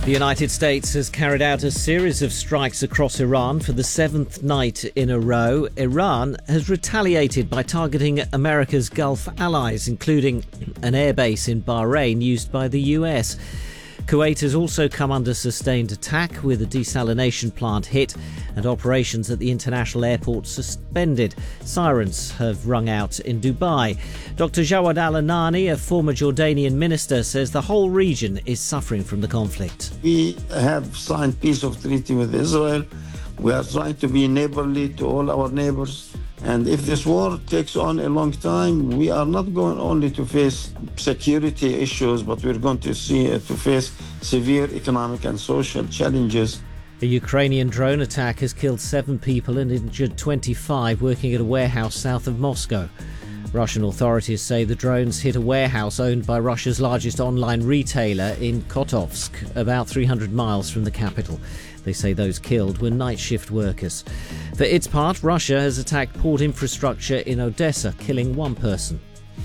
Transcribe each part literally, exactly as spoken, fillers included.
The United States has carried out a series of strikes across Iran for the seventh night in a row. Iran has retaliated by targeting America's Gulf allies, including an airbase in Bahrain used by the U S. Kuwait has also come under sustained attack, with a desalination plant hit and operations at the international airport suspended. Sirens have rung out in Dubai. Doctor Jawad Al-Anani, a former Jordanian minister, says the whole region is suffering from the conflict. We have signed peace of treaty with Israel. We are trying to be neighborly to all our neighbors. And if this war takes on a long time, we are not going only to face security issues, but we're going to see uh, to face severe economic and social challenges. A Ukrainian drone attack has killed seven people and injured twenty-five working at a warehouse south of Moscow. Russian authorities say the drones hit a warehouse owned by Russia's largest online retailer in Kotovsk, about three hundred miles from the capital. They say those killed were night shift workers. For its part, Russia has attacked port infrastructure in Odessa, killing one person.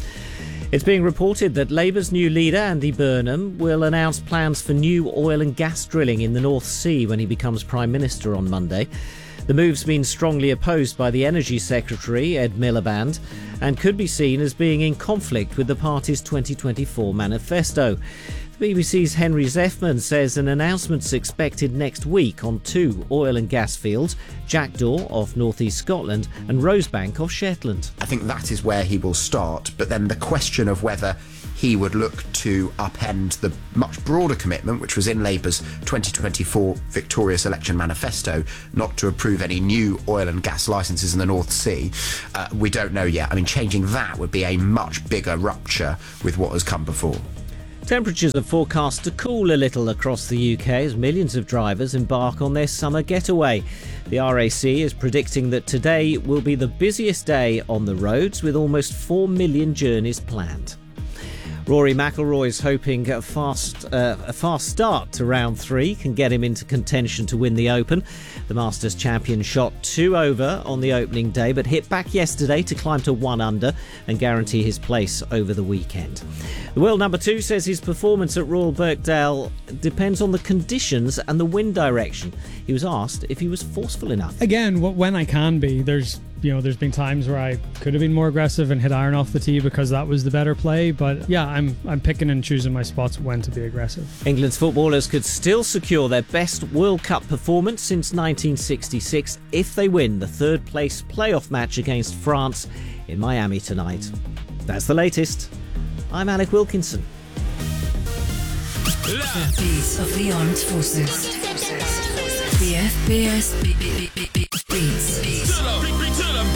It's being reported that Labour's new leader, Andy Burnham, will announce plans for new oil and gas drilling in the North Sea when he becomes Prime Minister on Monday. The move's been strongly opposed by the Energy Secretary, Ed Miliband, and could be seen as being in conflict with the party's twenty twenty-four manifesto. The B B C's Henry Zeffman says an announcement's expected next week on two oil and gas fields, Jackdaw off northeast Scotland and Rosebank off Shetland. I think that is where he will start, but then the question of whether he would look to upend the much broader commitment, which was in Labour's twenty twenty-four victorious election manifesto, not to approve any new oil and gas licences in the North Sea, uh, we don't know yet. I mean, changing that would be a much bigger rupture with what has come before. Temperatures are forecast to cool a little across the U K as millions of drivers embark on their summer getaway. The R A C is predicting that today will be the busiest day on the roads, with almost four million journeys planned. Rory McIlroy's hoping a fast, uh, a fast start to round three can get him into contention to win the Open. The Masters champion shot two over on the opening day, but hit back yesterday to climb to one under and guarantee his place over the weekend. The world number two says his performance at Royal Birkdale depends on the conditions and the wind direction. He was asked if he was forceful enough. Again, when I can be, there's you know, there's been times where I could have been more aggressive and hit iron off the tee because that was the better play. But yeah, I'm I'm picking and choosing my spots when to be aggressive. England's footballers could still secure their best World Cup performance since nineteen sixty-six if they win the third place playoff match against France in Miami tonight. That's the latest. I'm Alec Wilkinson. The Beats of the Armed Forces. The F B S Beats.